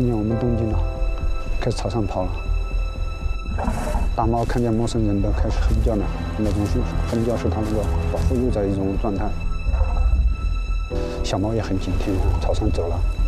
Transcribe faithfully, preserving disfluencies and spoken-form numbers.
听见我们动静了，开始朝上跑了。大猫看见陌生人都开始哼叫了，那种是哼叫是它那个保护肉在一种状态。小猫也很警惕，朝上走了。